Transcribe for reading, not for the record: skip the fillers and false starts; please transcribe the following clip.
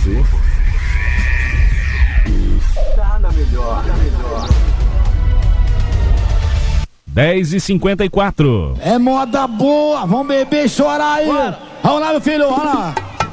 você. Tá na melhor. 10h54. É moda boa, vamos beber e chorar aí. Bora. Vamos lá, meu filho, vamos lá.